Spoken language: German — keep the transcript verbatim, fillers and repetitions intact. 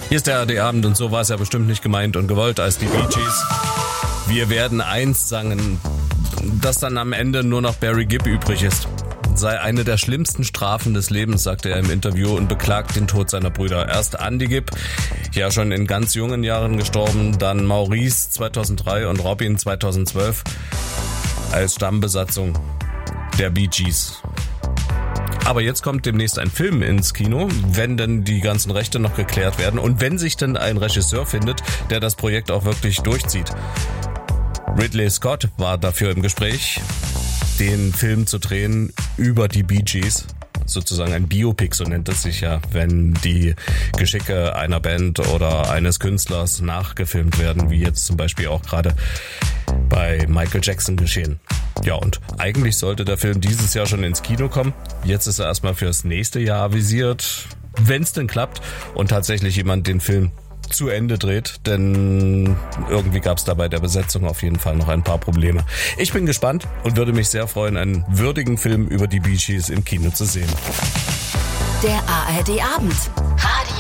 Hier ist der A R D-Abend und so war es ja bestimmt nicht gemeint und gewollt als die Bee Gees. Wir werden eins sagen, dass dann am Ende nur noch Barry Gibb übrig ist. Sei eine der schlimmsten Strafen des Lebens, sagte er im Interview und beklagt den Tod seiner Brüder. Erst Andy Gibb, ja schon in ganz jungen Jahren gestorben, dann Maurice zweitausenddrei und Robin zweitausendzwölf als Stammbesatzung der Bee Gees. Aber jetzt kommt demnächst ein Film ins Kino, wenn denn die ganzen Rechte noch geklärt werden und wenn sich denn ein Regisseur findet, der das Projekt auch wirklich durchzieht. Ridley Scott war dafür im Gespräch, den Film zu drehen über die Bee Gees. Sozusagen ein Biopic, so nennt es sich ja, wenn die Geschicke einer Band oder eines Künstlers nachgefilmt werden, wie jetzt zum Beispiel auch gerade bei Michael Jackson geschehen. Ja, und eigentlich sollte der Film dieses Jahr schon ins Kino kommen. Jetzt ist er erstmal fürs nächste Jahr avisiert, wenn es denn klappt und tatsächlich jemand den Film zu Ende dreht, denn irgendwie gab es da bei der Besetzung auf jeden Fall noch ein paar Probleme. Ich bin gespannt und würde mich sehr freuen, einen würdigen Film über die Bee Gees im Kino zu sehen. Der A R D-Abend.